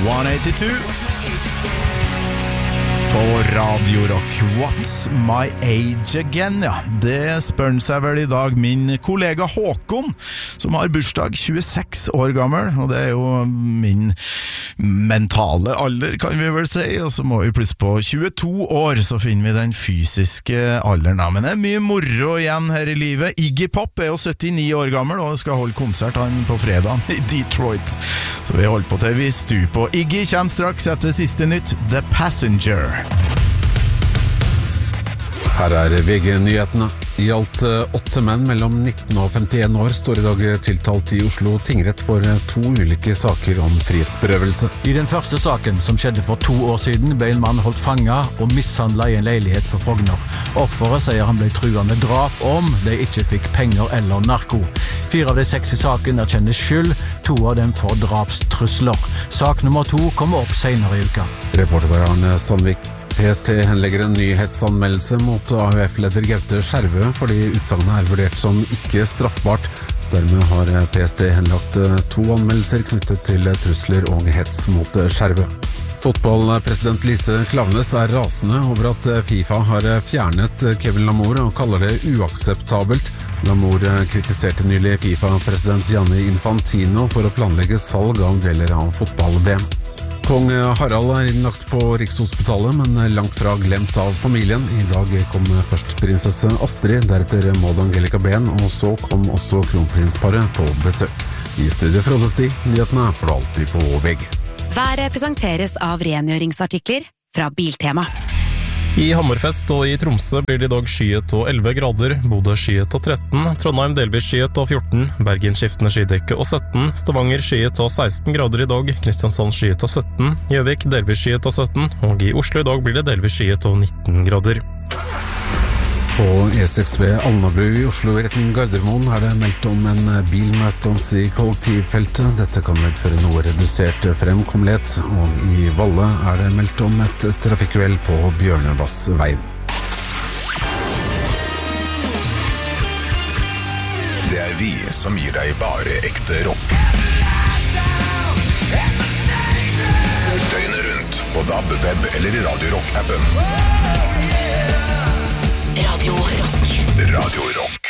182 på Radio Rock. What's my age again? Ja, det spør seg vel i dag min kollega Håkon, som har bursdag 26 år gammel, og det er jo min mentale alder, kan vi vel si, og så må vi pluss på 22 år, så finner vi den fysiske alderen. Men det er mye moro igjen her i livet. Iggy Pop er jo 79 år gammel, og skal holde konsert han på fredag i Detroit. Så vi holder på til vi stuer på. Iggy kommer straks etter siste nytt, The Passenger. Her er VG-nyhetene. I alt 8 menn mellom 19 og 51 år står i dag tiltalt i Oslo tingrett for 2 ulike saker om frihetsberøvelse. I den første saken, som skjedde for 2 år siden, ble en mann holdt fanget og mishandlet i en leilighet på Frogner. Offeret sier han ble truet med drap om de ikke fikk penger eller narko. 4 av de 6 i saken erkjenner skyld, 2 av dem for drapstrusler. Sak nummer 2 kommer opp senere i uka. Reporter var Arne Sandvik. PST henlegger en nyhetsanmeldelse mot AUF-leder Gaute Skjervø fordi utsagnet er vurdert som ikke straffbart. Dermed har PST henlagt 2 anmeldelser knyttet til trusler og hets mot Skjervø. Fotballpresident Lise Klaveness er rasende over at FIFA har fjernet Kevin Lamour og kaller det uakseptabelt. Lamour kritiserte nylig FIFA-president Gianni Infantino for å planlegge salg av deler av fotball-VM. Kong Harald er innlagt på Rikshospitalet, men langt fra glemt av familien. I dag kom først prinsesse Astrid, deretter Maud Angelica Ben, og så kom også kronprinsparet på besøk. I studio Frode Sti, nyhetene får du alltid på VG. Været presenteres av rengjøringsartikler fra Biltema. I Hammerfest og i Tromsø blir det i dag skyet og 11 grader, Bodø skyet og 13, Trondheim delvis skyet og 14, Bergen skiftende skydekke og 17, Stavanger skyet og 16 grader i dag, Kristiansand skyet og 17, Gjøvik delvis skyet og 17, og i Oslo i dag blir det delvis skyet og 19 grader. På E6 ved Alnabru i Oslo i retning Gardermoen er det meldt om en bil med stans i kollektivfeltet. Dette kan medføre noe redusert fremkommelighet, og i Valle er det meldt om et trafikkuhell på Bjørnevassveien. Det er vi som gir deg bare ekte rock. Døgnet rundt på DAB, web eller i Radio Rock-appen. Radio Rock. Radio Rock.